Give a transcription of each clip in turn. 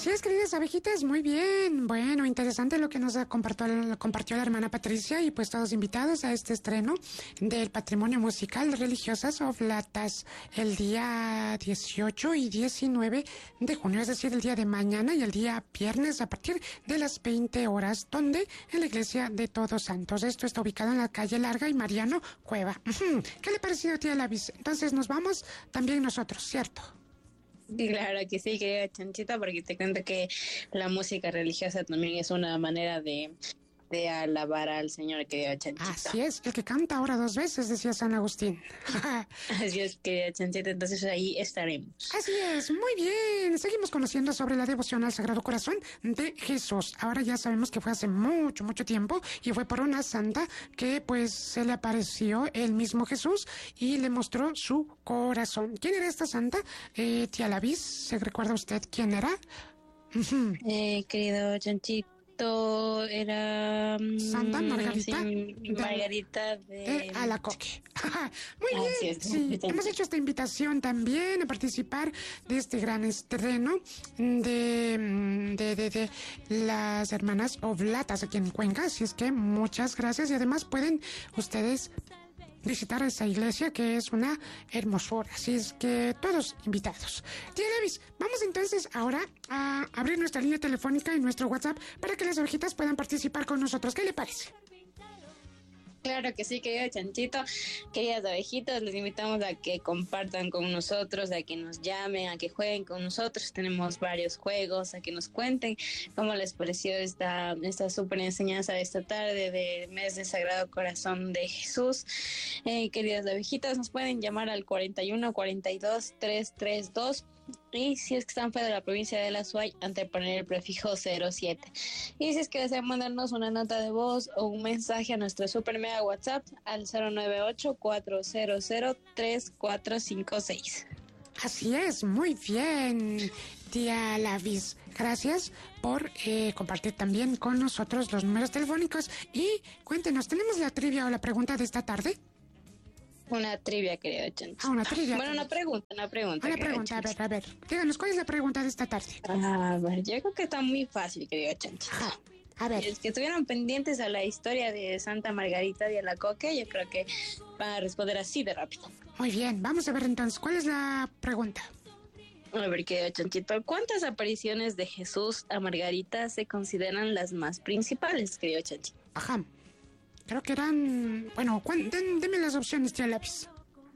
Así es, queridas abejitas, muy bien. Bueno, interesante lo que nos compartió la hermana Patricia y pues todos invitados a este estreno del patrimonio musical Religiosas Oblatas el día 18 y 19 de junio, es decir, el día de mañana y el día viernes a partir de las 20 horas, donde en la iglesia de Todos Santos. Esto está ubicado en la calle Larga y Mariano Cueva. ¿Qué le ha parecido, tía Lavis? Entonces nos vamos también nosotros, ¿cierto? Claro que sí, querida Chanchita, porque te cuento que la música religiosa también es una manera de alabar al Señor, querida Chanchita. Así es, el que canta ahora 2 veces, decía San Agustín. Así es, querida Chanchita, entonces ahí estaremos. Así es, muy bien. Seguimos conociendo sobre la devoción al Sagrado Corazón de Jesús. Ahora ya sabemos que fue hace mucho tiempo y fue por una santa que pues se le apareció el mismo Jesús y le mostró su corazón. ¿Quién era esta santa? Tía Lavis, ¿se recuerda usted quién era? Querido Chanchito, era Santa Margarita, Margarita de Alacoque. Muy bien, es, sí, hemos hecho esta invitación también a participar de este gran estreno de las hermanas Oblatas aquí en Cuenca, así es que muchas gracias y además pueden ustedes visitar esa iglesia que es una hermosura, así es que todos invitados. Tía Lavis, vamos entonces ahora a abrir nuestra línea telefónica y nuestro WhatsApp para que las ovejitas puedan participar con nosotros. ¿Qué le parece? Claro que sí, querido Chanchito, queridas abejitas, les invitamos a que compartan con nosotros, a que nos llamen, a que jueguen con nosotros. Tenemos varios juegos, a que nos cuenten cómo les pareció esta súper enseñanza de esta tarde de Mes de Sagrado Corazón de Jesús. Queridas abejitas, nos pueden llamar al 41 42 332 y si es que están fuera de la provincia de La Suay, anteponer el prefijo 07. Y si es que desean mandarnos una nota de voz o un mensaje a nuestro super mega WhatsApp al 098-400-3456. Así es, muy bien, tía Lavis. Gracias por compartir también con nosotros los números telefónicos. Y cuéntenos, ¿tenemos la trivia o la pregunta de esta tarde? Una trivia, querido Chancho. Una trivia. Bueno, una pregunta. Una pregunta, a ver. Díganos, ¿cuál es la pregunta de esta tarde? A ver, yo creo que está muy fácil, querido Chancho. A ver. Los que estuvieron pendientes a la historia de Santa Margarita de Alacoque, yo creo que van a responder así de rápido. Muy bien, vamos a ver entonces, ¿cuál es la pregunta? A ver, querido Chanchito, ¿cuántas apariciones de Jesús a Margarita se consideran las más principales, querido Chanchito? Ajá. Creo que eran... Bueno, deme las opciones, tía Lápiz.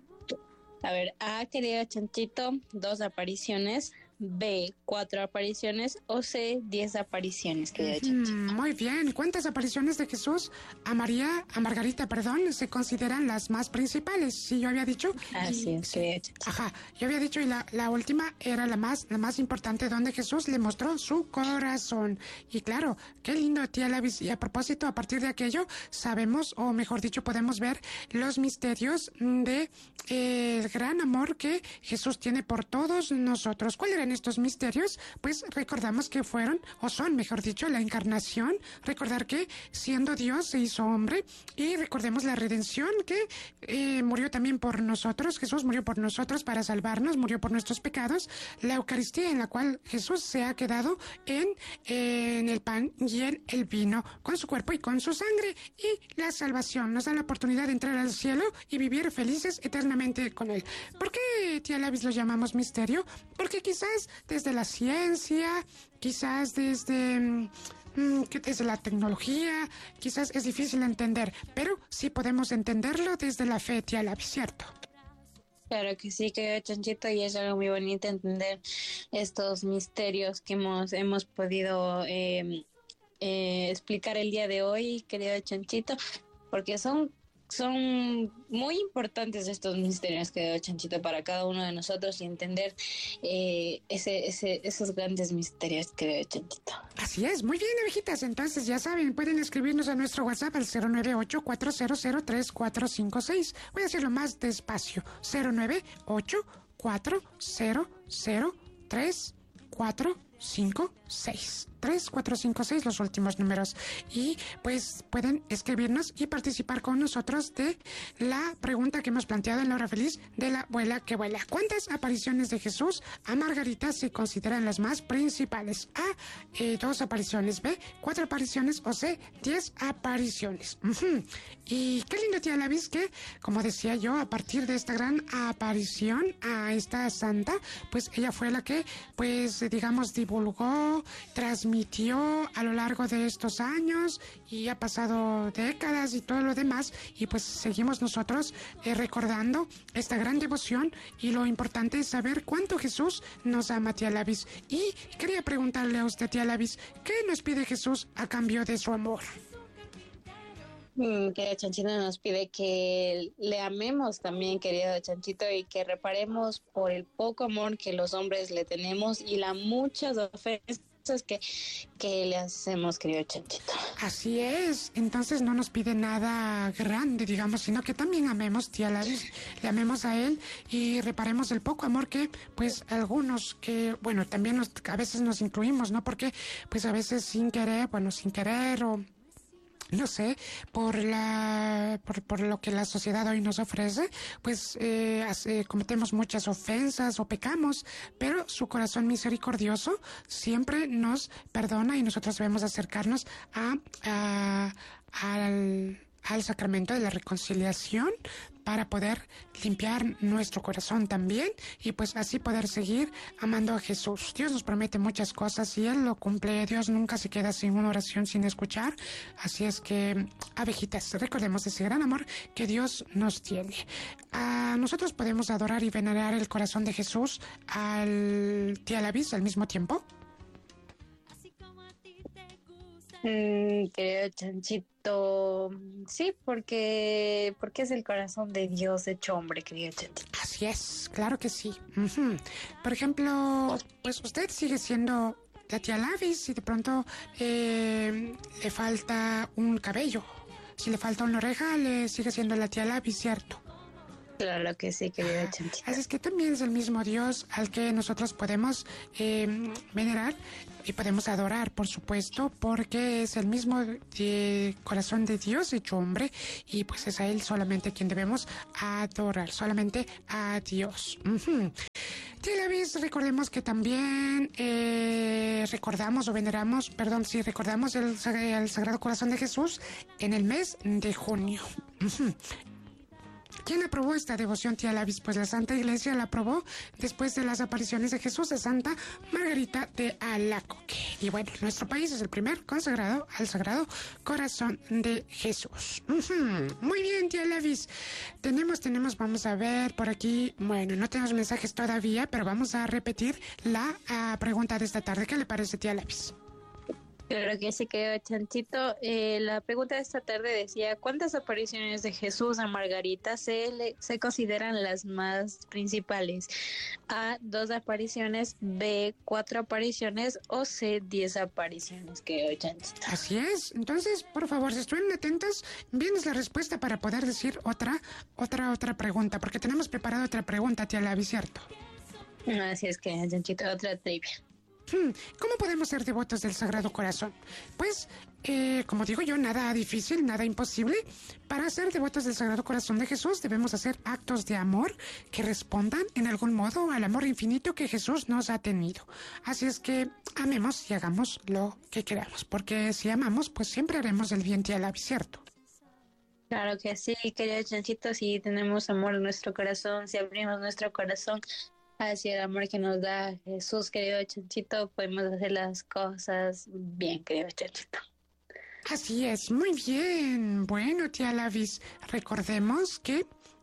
A ver, A, querido Chanchito, 2 apariciones. B, 4 apariciones. O C, 10 apariciones, querido Chanchito. Muy bien. ¿Cuántas apariciones de Jesús a Margarita, se consideran las más principales? Sí, yo había dicho. Así es, querido Chanchito. Ajá, yo había dicho y la última era la más importante, donde Jesús le mostró su corazón. Y claro, qué lindo, tía Lavis. Y a propósito, a partir de aquello, sabemos, o mejor dicho, podemos ver los misterios de el gran amor que Jesús tiene por todos nosotros. ¿Cuáles eran estos misterios? Pues recordamos que fueron, o son, mejor dicho, la encarnación, recordar que siendo Dios se hizo hombre, y recordemos la redención, que murió también por nosotros. Jesús murió por nosotros para salvarnos, murió por nuestros pecados. La Eucaristía, en la cual Jesús se ha quedado en el pan y en el vino, con su cuerpo y con su sangre. Y la salvación nos da la oportunidad de entrar al cielo y vivir felices eternamente con él. ¿Por qué, tía Lavis, lo llamamos misterio? Porque quizás desde la ciencia, quizás desde la tecnología, quizás es difícil entender, pero sí podemos entenderlo desde la fe, tía Lavis, ¿cierto? Claro que sí, querido Chanchito, y es algo muy bonito entender estos misterios que hemos podido explicar el día de hoy, querido Chanchito, porque son muy importantes estos misterios, querido Chanchito, para cada uno de nosotros, y entender esos grandes misterios, querido Chanchito. Así es, muy bien, abejitas. Entonces ya saben, pueden escribirnos a nuestro WhatsApp al 098-400-3456. Voy a hacerlo más despacio. 098-400-3456. 5, 6. 3, 4, 5, 6, los últimos números. Y pues pueden escribirnos y participar con nosotros de la pregunta que hemos planteado en la hora feliz de la abuela que vuela. ¿Cuántas apariciones de Jesús a Margarita se consideran las más principales? A, 2 apariciones. B, 4 apariciones. O C, 10 apariciones. Y qué lindo, tía Lavis, que, como decía yo, a partir de esta gran aparición a esta santa, pues ella fue la que, pues, digamos, divulgó, transmitió a lo largo de estos años, y ha pasado décadas y todo lo demás, y pues seguimos nosotros recordando esta gran devoción, y lo importante es saber cuánto Jesús nos ama, tía Lavis. Y quería preguntarle a usted, tía Lavis, ¿qué nos pide Jesús a cambio de su amor? Querido Chanchito, nos pide que le amemos también, querido Chanchito, y que reparemos por el poco amor que los hombres le tenemos y las muchas ofensas que le hacemos, querido Chanchito. Así es, entonces no nos pide nada grande, digamos, sino que también amemos, tía Lavis, le amemos a él y reparemos el poco amor que, pues, algunos que, bueno, también a veces nos incluimos, ¿no? Porque, pues, a veces sin querer o no sé, por lo que la sociedad hoy nos ofrece, pues cometemos muchas ofensas o pecamos, pero su corazón misericordioso siempre nos perdona, y nosotros debemos acercarnos al sacramento de la reconciliación para poder limpiar nuestro corazón también, y pues así poder seguir amando a Jesús. Dios nos promete muchas cosas y Él lo cumple. Dios nunca se queda sin una oración sin escuchar. Así es que, abejitas, recordemos ese gran amor que Dios nos tiene. Nosotros podemos adorar y venerar el corazón de Jesús al tía Lavis al mismo tiempo. Querido Chanchito, sí, porque es el corazón de Dios hecho hombre, querido Chanchito. Así es, claro que sí. Por ejemplo, pues usted sigue siendo la tía Lavis y de pronto le falta un cabello. Si le falta una oreja, le sigue siendo la tía Lavis, ¿cierto? Claro que sí, querido Chanchito. Así es que también es el mismo Dios al que nosotros podemos venerar y podemos adorar, por supuesto, porque es el mismo corazón de Dios hecho hombre, y pues es a Él solamente quien debemos adorar, solamente a Dios. Tía Lavis, recordemos que también recordamos el Sagrado Corazón de Jesús en el mes de junio. ¿Quién aprobó esta devoción, tía Lavis? Pues la Santa Iglesia la aprobó después de las apariciones de Jesús de Santa Margarita de Alacoque. Y bueno, nuestro país es el primer consagrado al Sagrado Corazón de Jesús. Muy bien, tía Lavis. Vamos a ver por aquí. Bueno, no tenemos mensajes todavía, pero vamos a repetir la pregunta de esta tarde. ¿Qué le parece, tía Lavis? Claro que sí, quedó Chanchito. La pregunta de esta tarde decía, ¿cuántas apariciones de Jesús a Margarita se consideran las más principales? A, 2 apariciones, B, 4 apariciones o C, 10 apariciones, quedó Chanchito. Así es. Entonces, por favor, si estuvieron atentos, vienes la respuesta para poder decir otra pregunta, porque tenemos preparada otra pregunta, tía Lavi, ¿cierto? Así es que, Chanchito, otra trivia. ¿Cómo podemos ser devotos del Sagrado Corazón? Pues, como digo yo, nada difícil, nada imposible. Para ser devotos del Sagrado Corazón de Jesús debemos hacer actos de amor que respondan en algún modo al amor infinito que Jesús nos ha tenido. Así es que amemos y hagamos lo que queramos, porque si amamos, pues siempre haremos el bien, tía Lavi, ¿cierto? Claro que sí, querido Chanchito, si tenemos amor en nuestro corazón, si abrimos nuestro corazón hacia el amor que nos da Jesús, querido Chanchito, podemos hacer las cosas bien, querido Chanchito. Así es, muy bien. Bueno, tía Lavis, recordemos que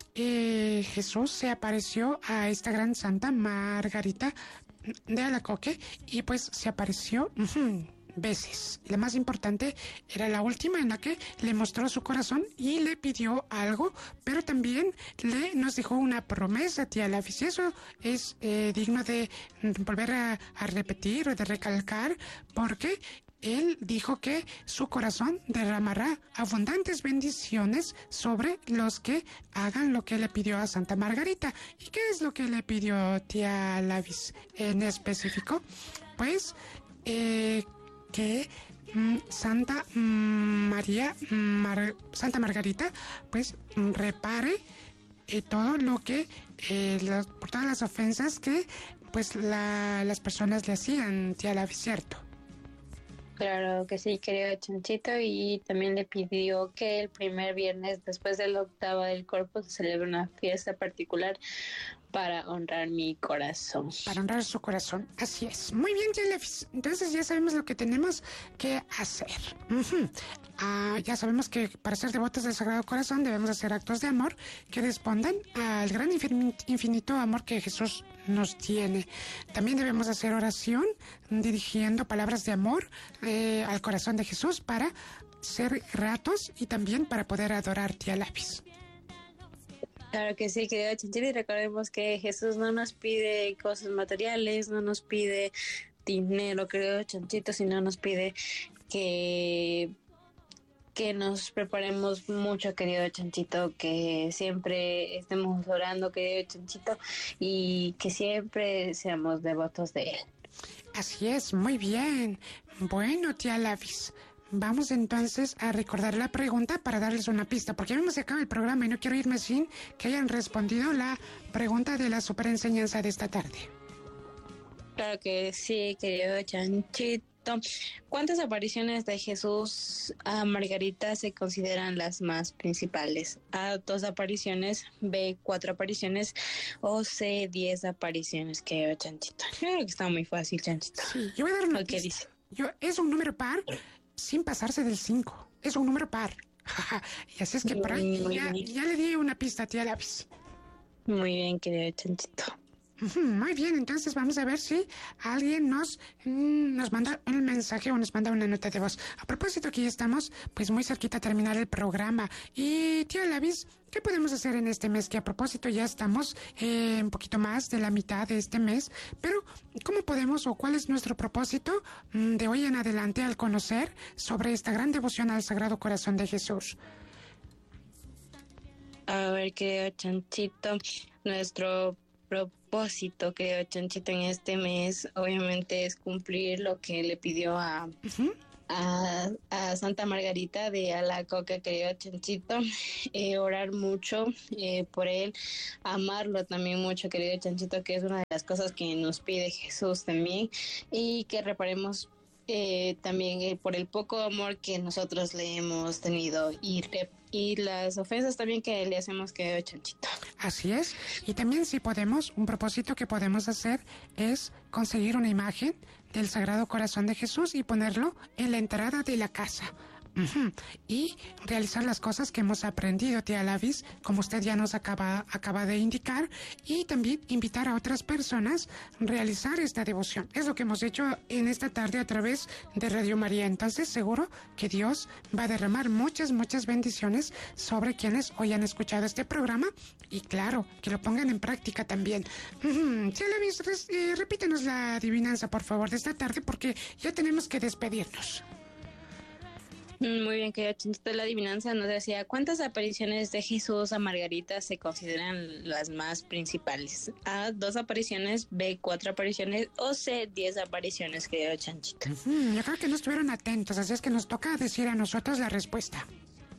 Jesús se apareció a esta gran santa Margarita de Alacoque, y pues se apareció veces. La más importante era la última, en la que le mostró su corazón y le pidió algo, pero también nos dejó una promesa, tía Lavis. Y eso es digno de volver a repetir o de recalcar, porque él dijo que su corazón derramará abundantes bendiciones sobre los que hagan lo que le pidió a Santa Margarita. ¿Y qué es lo que le pidió tía Lavis en específico? Pues que Santa Margarita pues repare todo lo que por todas las ofensas que pues las personas le hacían, tía Lavis, ¿cierto? Claro que sí, querido Chanchito, y también le pidió que el primer viernes después del octavo del Corpus se celebre una fiesta particular para honrar mi corazón. Para honrar su corazón, así es. Muy bien, tía Lavis. Entonces ya sabemos lo que tenemos que hacer. Ya sabemos que para ser devotos del Sagrado Corazón debemos hacer actos de amor que respondan al gran infinito amor que Jesús nos tiene. También debemos hacer oración dirigiendo palabras de amor al corazón de Jesús para ser gratos y también para poder adorar, tía Lavis. Claro que sí, querido Chanchito, y recordemos que Jesús no nos pide cosas materiales, no nos pide dinero, querido Chanchito, sino nos pide que nos preparemos mucho, querido Chanchito, que siempre estemos orando, querido Chanchito, y que siempre seamos devotos de él. Así es, muy bien. Bueno, tía Lavis, vamos entonces a recordar la pregunta para darles una pista, porque ya se acaba el programa y no quiero irme sin que hayan respondido la pregunta de la superenseñanza de esta tarde. Claro que sí, querido Chanchito. ¿Cuántas apariciones de Jesús a Margarita se consideran las más principales? A, 2 apariciones, B, 4 apariciones, o C, 10 apariciones, querido Chanchito. Creo que está muy fácil, Chanchito. Sí, yo voy a dar una pista. Dice? Es un número par sin pasarse del 5. Es un número par. Y así es que por ahí ya le di una pista a tía Lavis. Muy bien, querido Chanchito. Muy bien, entonces vamos a ver si alguien nos manda un mensaje o nos manda una nota de voz. A propósito, aquí estamos pues muy cerquita a terminar el programa. Y tía Lavis, ¿qué podemos hacer en este mes? Que a propósito ya estamos un poquito más de la mitad de este mes, pero ¿cómo podemos o cuál es nuestro propósito de hoy en adelante al conocer sobre esta gran devoción al Sagrado Corazón de Jesús? A ver, querido Chanchito, nuestro propósito, querido Chanchito, en este mes obviamente es cumplir lo que le pidió a Santa Margarita de Alacoque, querido Chanchito, orar mucho por él, amarlo también mucho, querido Chanchito, que es una de las cosas que nos pide Jesús también, y que reparemos también por el poco amor que nosotros le hemos tenido y las ofensas también que le hacemos, querido Chanchito. Así es, y también si podemos, un propósito que podemos hacer es conseguir una imagen del Sagrado Corazón de Jesús y ponerlo en la entrada de la casa. Y realizar las cosas que hemos aprendido, tía Lavis, como usted ya nos acaba de indicar, y también invitar a otras personas a realizar esta devoción. Es lo que hemos hecho en esta tarde a través de Radio María. Entonces seguro que Dios va a derramar muchas bendiciones sobre quienes hoy han escuchado este programa, y claro, que lo pongan en práctica también. Tía Lavis, repítenos la adivinanza, por favor, de esta tarde, porque ya tenemos que despedirnos. Muy bien, querido Chanchito, la adivinanza nos decía: ¿cuántas apariciones de Jesús a Margarita se consideran las más principales? A, 2 apariciones, B, 4 apariciones, o C, 10 apariciones, querido Chanchito. Yo creo que no estuvieron atentos, así es que nos toca decir a nosotros la respuesta.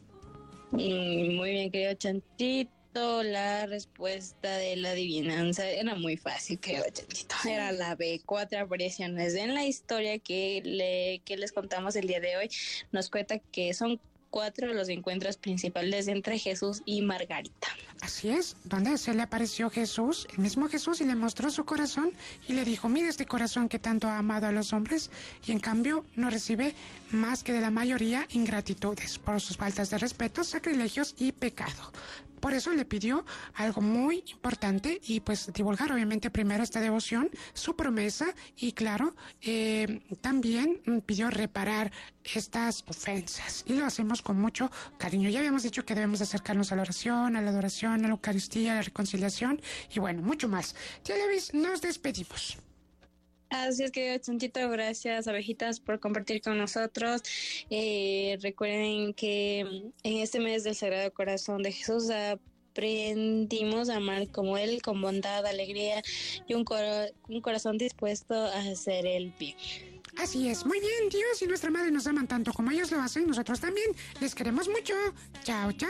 Muy bien, querido Chanchito. La respuesta de la adivinanza era muy fácil, creo, Chanchito. Era la B, 4 apariciones. En la historia que les contamos el día de hoy, nos cuenta que son 4 los encuentros principales entre Jesús y Margarita. Así es, donde se le apareció Jesús, el mismo Jesús, y le mostró su corazón y le dijo: mira este corazón que tanto ha amado a los hombres, y en cambio no recibe más que de la mayoría ingratitudes por sus faltas de respeto, sacrilegios y pecado. Por eso le pidió algo muy importante y pues divulgar obviamente primero esta devoción, su promesa y claro, también pidió reparar estas ofensas y lo hacemos con mucho cariño. Ya habíamos dicho que debemos acercarnos a la oración, a la adoración, a la Eucaristía, a la reconciliación y bueno, mucho más. Tía Levis, nos despedimos. Así es que, Chanchito, gracias, abejitas, por compartir con nosotros. Recuerden que en este mes del Sagrado Corazón de Jesús aprendimos a amar como Él, con bondad, alegría y un corazón dispuesto a hacer el bien. Así es, muy bien, Dios y nuestra Madre nos aman tanto como ellos lo hacen, nosotros también les queremos mucho. Chao, chao.